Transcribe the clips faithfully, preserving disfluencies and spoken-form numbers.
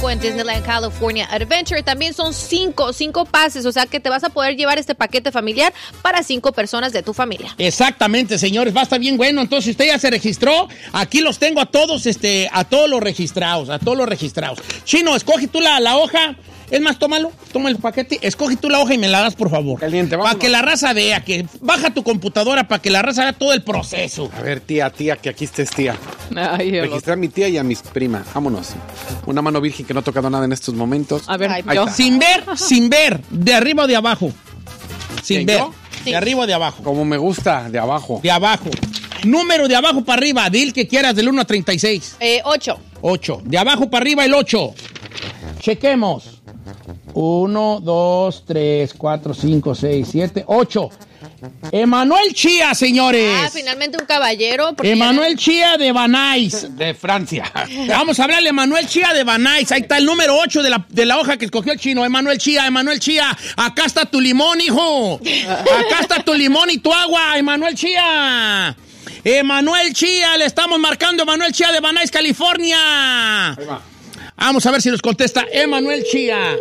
cinco en Disneyland California Adventure. También son cinco, cinco pases, o sea que te vas a poder llevar este paquete familiar para cinco personas de tu familia. Exactamente, señores, va a estar bien bueno. Entonces, si usted ya se registró, aquí los tengo a todos, este, a todos los registrados, a todos los registrados. Chino, escoge tú la, la hoja. Es más, tómalo, toma el paquete, escoge tú la hoja y me la das, por favor. Caliente, vamos. Para que la raza vea, que baja tu computadora para que la raza vea todo el proceso. A ver, tía, tía, que aquí estés, tía. Ay, Registrar a mi tía y a mis primas. Vámonos. Una mano virgen que no ha tocado nada en estos momentos. a ver, Ahí yo. está. Sin ver, sin ver, de arriba o de abajo. Sin ¿Quién, ver, yo? de arriba o de abajo. Como me gusta, de abajo. De abajo. Número de abajo para arriba, dil que quieras, del uno a treinta y seis. Eh, ocho. ocho. De abajo para arriba el ocho. Chequemos. uno, dos, tres, cuatro, cinco, seis, siete, ocho. Emanuel Chía, señores. Ah, finalmente un caballero. porque Emanuel Chía de Banais. De Francia. Vamos a hablarle a Emanuel Chía de Banais. Ahí está el número ocho de la, de la hoja que escogió el chino. Emanuel Chía, Emanuel Chía. Acá está tu limón, hijo. Acá está tu limón y tu agua, Emanuel Chía. Emanuel Chía, le estamos marcando Emanuel Chía de Banais, California. Ahí va. Vamos a ver si nos contesta Emanuel Chía.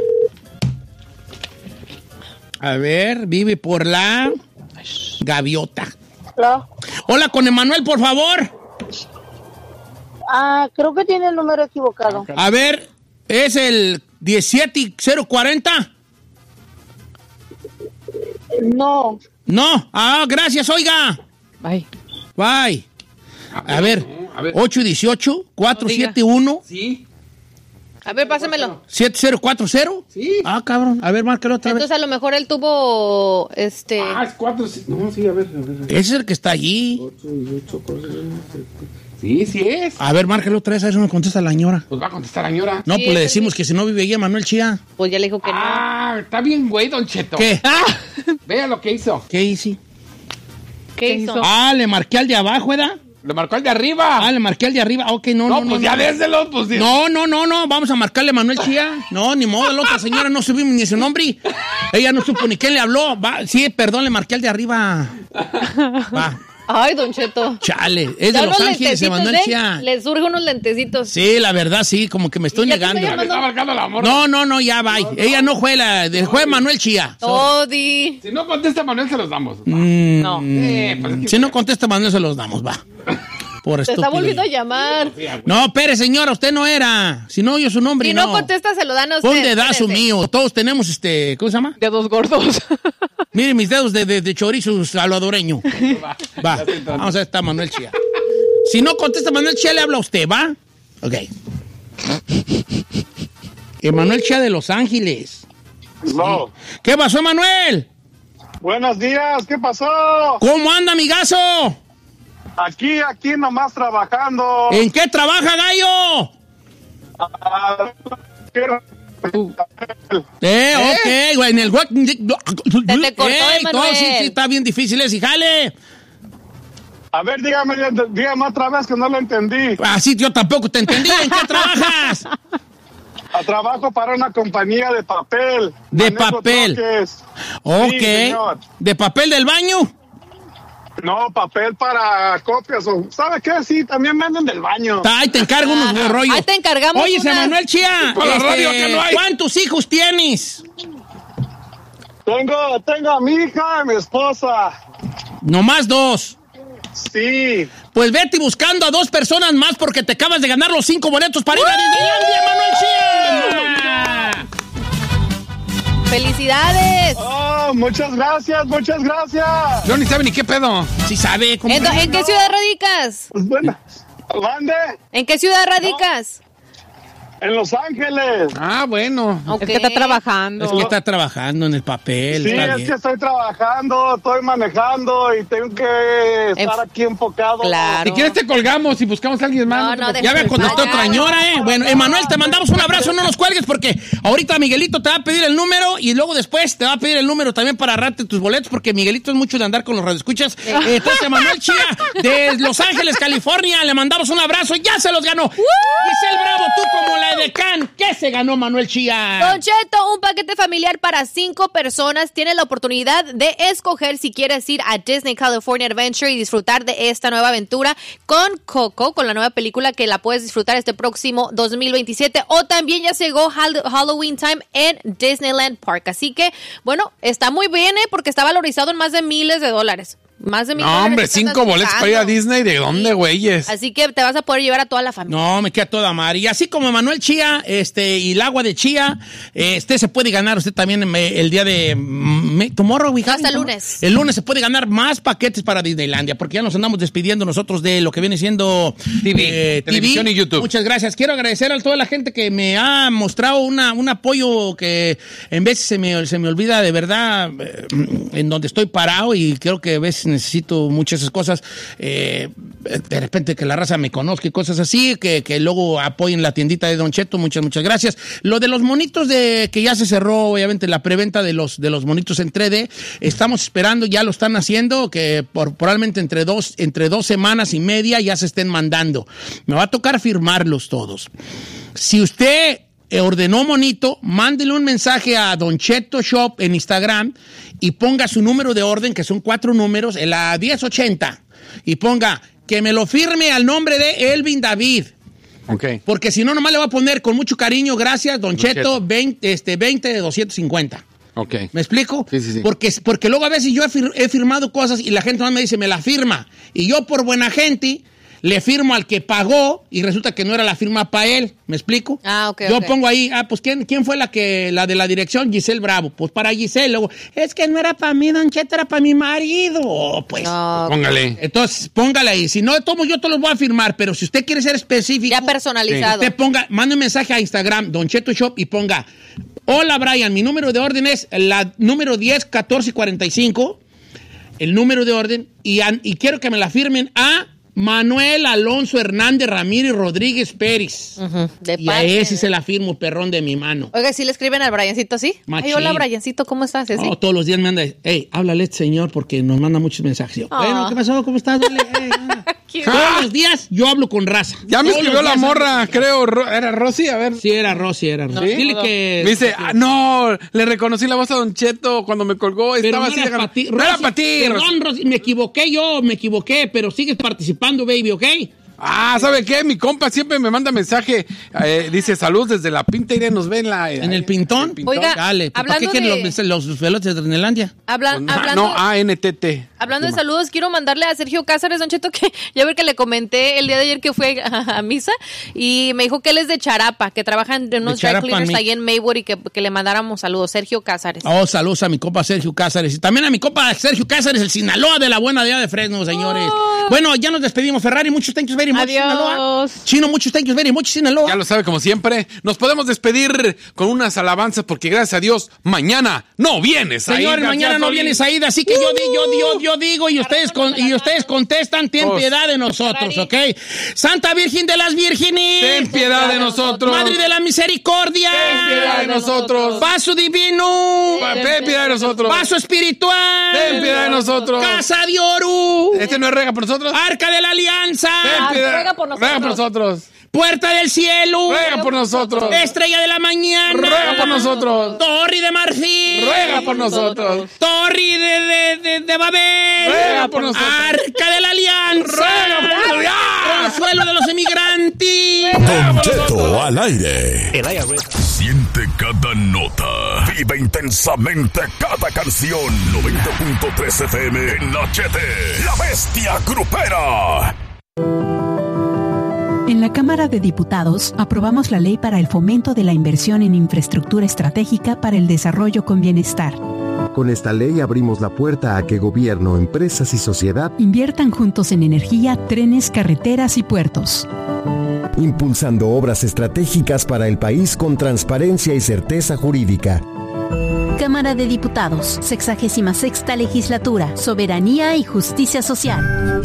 A ver, vive por la Gaviota. Hola. Hola, con Emanuel, por favor. Ah, creo que tiene el número equivocado. A ver, ¿es el diecisiete cero cuarenta? No. No. Ah, gracias, oiga. Bye. Bye. A ver, a ver. ocho dieciocho, cuatro siete uno, Sí. A ver, pásamelo. siete cero cuatro cero. Sí. Ah, cabrón. A ver, márcalo otra vez. Entonces a lo mejor él tuvo, este... Ah, es cuatro. sí. No, sí, a ver. A ver. Ese es el que está allí. ocho, dieciocho, cuatro, siete. Sí, sí es. A ver, márcalo otra vez, a ver si me contesta la señora. Pues va a contestar la señora. No, Sí, pues le ese decimos sí. que si no vive allí Emanuel Chía. Pues ya le dijo que Ah, está bien, güey, don Cheto. ¿Qué? Vea lo que hizo. ¿Qué hice? no. ¿Qué hizo? Ah, le marqué al de abajo, ¿verdad? Le marcó el de arriba. Ah, le marqué al de arriba. Ok, no, no, no, pues no. ya no. déselo, pues. sí. No, no, no, no, vamos a marcarle a Manuel Chía. No, ni modo, la otra señora no subimos ni su nombre. Ella no supo ni quién le habló. Va, sí, perdón, le marqué al de arriba. Va, Ay, don Cheto. chale, es Ya de Los unos Ángeles, lentecitos, Manuel ¿eh? Chía. Le surgen unos lentecitos. Sí, la verdad, sí, como que me estoy ¿Y ya te negando. estoy Le está marcando la morra. No, no, no, ya va. Ella no fue la, de- fue Manuel Chía. Odi. Si no contesta Manuel, se los damos. Mm, No. Eh, pues es que- Si no contesta Manuel, se los damos, va. Por Te está estúpido. volviendo a llamar. No, Pérez, señora, usted no era. Si no, yo su nombre Si no. no contesta, se lo dan a usted. Fue un dedazo espérese. mío. Todos tenemos este, ¿cómo se llama? Dedos gordos. Miren mis dedos de, de, de chorizo salvadoreño. Va, vamos a ver, está Manuel Chía. Si no contesta Manuel Chía, le habla a usted, ¿va? Ok. Emanuel Chía de Los Ángeles. No. ¿Qué pasó, Emanuel? Buenos días, ¿qué pasó? ¿Cómo anda, amigazo? Aquí, aquí nomás trabajando. ¿En qué trabaja, gallo? Ah, quiero- Eh, ok, güey, en el web. Se te cortó, Ey, Emanuel. todo sí, sí, está bien difícil ese jale. A ver, dígame, dígame otra vez que no lo entendí. Así yo tampoco te entendí. ¿En qué trabajas? A trabajo para una compañía de papel. De Manejo papel. troques. Ok. Sí, señor. ¿De papel del baño? No, papel para copias. o- ¿Sabe qué? Sí, también venden del baño. Ahí te encargo unos Ah, rollos. ahí te encargamos Oye, unas. Emanuel Chía, Por la este, radio que no hay. ¿cuántos hijos tienes? Tengo, tengo a mi hija y mi esposa. Nomás dos. Sí. Pues vete buscando a dos personas más porque te acabas de ganar los cinco boletos para ir a Disneylandia, Emanuel Chía. ¡Felicidades! Oh, muchas gracias, muchas gracias. Yo ni sabe ni qué pedo. Sí sabe. ¿cómo ¿En, que no? en qué ciudad radicas? Pues bueno, ¿dónde? ¿En qué ciudad radicas? En Los Ángeles. Ah, bueno. Ok. Es que está trabajando. Es que está trabajando en el papel. Sí, está es bien. que estoy trabajando, estoy manejando y tengo que estar Enf- aquí enfocado. Claro. Si quieres te colgamos y buscamos a alguien más. No, te no, preocupes. Ya me déjame contestó fallar. otra señora, ¿eh? Bueno, Emanuel, te mandamos un abrazo, no nos cuelgues porque ahorita Miguelito te va a pedir el número y luego después te va a pedir el número también para agarrarte tus boletos porque Miguelito es mucho de andar con los radioescuchas. Eh, Entonces, Emanuel Chía de Los Ángeles, California, le mandamos un abrazo, ya se los ganó. Giselle Bravo, tú como la Edecán, ¿qué se ganó Manuel Chía? Don Cheto, un paquete familiar para cinco personas. Tiene la oportunidad de escoger si quieres ir a Disney California Adventure y disfrutar de esta nueva aventura con Coco, con la nueva película que la puedes disfrutar este próximo dos mil veintisiete. O también ya llegó Hall- Halloween Time en Disneyland Park. Así que, bueno, está muy bien, ¿eh? Porque está valorizado en más de miles de dólares. Más de mil No, dólares hombre, que andas cinco boletos para ir a buscando. Disney. ¿De dónde, Sí. güeyes? Así que te vas a poder llevar a toda la familia. No, me queda toda mar. Y así como Manuel Chía, este, y el agua de Chía, este se puede ganar usted también eh, el día de me, tomorrow, we No, hasta el tomorrow. lunes. El lunes se puede ganar más paquetes para Disneylandia, porque ya nos andamos despidiendo nosotros de lo que viene siendo T V, eh, televisión y YouTube. Muchas gracias. Quiero agradecer a toda la gente que me ha mostrado una, un apoyo que en veces se me, se me olvida de verdad eh, en donde estoy parado, y creo que a veces necesito muchas esas cosas. Eh, de repente que la raza me conozca y cosas así, que, que luego apoyen la tiendita de Don Cheto. Muchas, muchas gracias. Lo de los monitos de que ya se cerró, obviamente, la preventa de los, de los monitos en tres D. Estamos esperando, ya lo están haciendo, que por, probablemente entre dos, entre dos semanas y media ya se estén mandando. Me va a tocar firmarlos todos. Si usted ordenó monito, mándele un mensaje a Don Cheto Shop en Instagram y ponga su número de orden, que son cuatro números, en la diez ochenta, y ponga que me lo firme al nombre de Elvin David. Ok. Porque si no, nomás le voy a poner con mucho cariño, gracias, Don, Don Cheto, Cheto. veinte, este, veinte de doscientos cincuenta. Ok. ¿Me explico? Sí, sí, sí. Porque, porque luego a veces yo he, fir- he firmado cosas y la gente nomás me dice, me la firma. Y yo, por buena gente, le firmo al que pagó y resulta que no era la firma para él. ¿Me explico? Ah, ok, Yo ok. pongo ahí, ah, pues ¿quién, quién fue la que la de la dirección? Giselle Bravo. Pues para Giselle. Luego, es que no era para mí, Don Cheto, era para mi marido. Oh, pues. No, Póngale. Entonces, póngale ahí. Si no, de todos modos, yo te los voy a firmar, pero si usted quiere ser específico, ya personalizado. usted ponga, mande un mensaje a Instagram, Don Cheto Shop, y ponga, hola Brian, mi número de orden es la número diez catorce cuarenta y cinco, el número de orden, y, an- y quiero que me la firmen a Manuel Alonso Hernández Ramírez Rodríguez Pérez. Ujú, de Y a parte ese de- se la firmo, perrón de mi mano. Oiga, ¿sí le escriben al Briancito así? Machín. Ay, hola, Briancito, ¿cómo estás? ¿Sí? No, todos los días me anda, hey, háblale a este señor porque nos manda muchos mensajes. Yo, Ah. bueno, ¿qué pasó? ¿Cómo estás? Dale, hey, anda. Cute. Todos los días yo hablo con raza. Ya me Todos escribió los la días morra, hablo con raza. creo. Ro- ¿Era Rosy? A ver. Sí, era Rosy, era Rosy. ¿Sí? Dile que... Me dice, ah, no, le reconocí la voz a Don Cheto cuando me colgó. Pero Estaba no así. era de- para ti. No era Rosy, para ti. Rosy. Perdón, Rosy, me equivoqué yo, me equivoqué, pero sigues participando, baby, ¿ok? Ah, ¿sabe qué? Mi compa siempre me manda mensaje. eh, dice, salud desde la Pinta Irene, nos ve en la... ¿En el Pintón? Oiga, Dale, ¿para qué hablando quieren de- los, los velotes de Renelandia? Habla- Pues, hablando, no, A N T T. hablando de saludos, quiero mandarle a Sergio Cázares, Don Cheto, que ya ver que le comenté el día de ayer que fue a, a misa y me dijo que él es de Charapa, que trabaja en unos dry Charapa, cleaners mi- ahí en Maywood y que, que le mandáramos saludos. Sergio Cázares. Oh, saludos a mi compa Sergio Cázares. Y también a mi compa Sergio Cázares, el Sinaloa de la buena día de Fresno, señores. Oh. Bueno, ya nos despedimos. Ferrari, muchos thank you very much, Adiós. Sinaloa. Chino, muchos thank you very much, Sinaloa. Ya lo sabe, como siempre. Nos podemos despedir con unas alabanzas porque gracias a Dios, mañana no vienes ahí. Señores, mañana no viene Saída, así que yo, di- yo, yo, yo digo y ustedes, con- y ustedes contestan, ten Pues, piedad de nosotros, ¿ok? Santa Virgen de las Vírgenes. Ten piedad de nosotros. Madre de la Misericordia. Ten piedad de nosotros. Vaso divino. Pa- Ten piedad de nosotros. Vaso espiritual. Ten piedad de nosotros. Casa de oro. ¿Este no es rega por nosotros? Arca de la Alianza. Ten piedad. ruega por nosotros. Ruega por nosotros. Puerta del cielo. Ruega por nosotros. Estrella de la mañana. Ruega por nosotros. Torre de marfil. Ruega por nosotros. Torre de, de, de, de Babel. Ruega por nosotros. Arca de la Alianza. Ruega por nosotros. Consuelo de los emigrantes. Don Cheto al aire. Siente cada nota. Vive intensamente cada canción. noventa punto tres F M en H D. La Bestia Grupera. En la Cámara de Diputados aprobamos la ley para el fomento de la inversión en infraestructura estratégica para el desarrollo con bienestar. Con esta ley abrimos la puerta a que gobierno, empresas y sociedad Inviertan juntos en energía, trenes, carreteras y puertos. impulsando obras estratégicas para el país con transparencia y certeza jurídica. Cámara de Diputados, sexagésima sexta legislatura, soberanía y justicia social.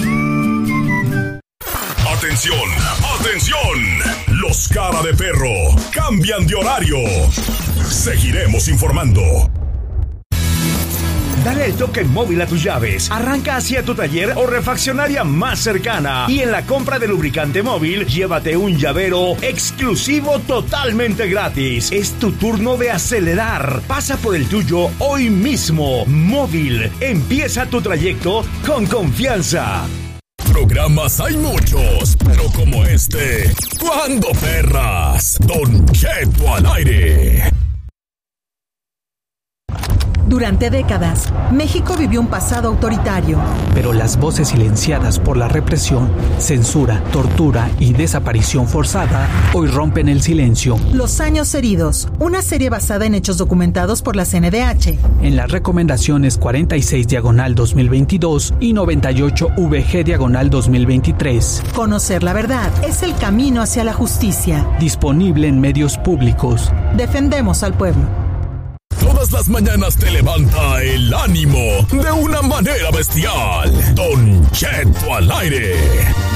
Atención, atención. Los cara de perro cambian de horario. Seguiremos informando. Dale el toque móvil a tus llaves. Arranca hacia tu taller o refaccionaria más cercana. Y en la compra de lubricante móvil, llévate un llavero exclusivo totalmente gratis. Es tu turno de acelerar. Pasa por el tuyo hoy mismo. Móvil. Empieza tu trayecto con confianza. Programas hay muchos, pero como este, ¿cuándo perras? Don Cheto al aire. Durante décadas, México vivió un pasado autoritario. Pero las voces silenciadas por la represión, censura, tortura y desaparición forzada hoy rompen el silencio. Los años heridos, una serie basada en hechos documentados por la C N D H. En las recomendaciones cuarenta y seis diagonal dos mil veintidós y noventa y ocho V G diagonal dos mil veintitrés. Conocer la verdad es el camino hacia la justicia. Disponible en medios públicos. Defendemos al pueblo. Todas las mañanas te levanta el ánimo de una manera bestial. Don Cheto al aire.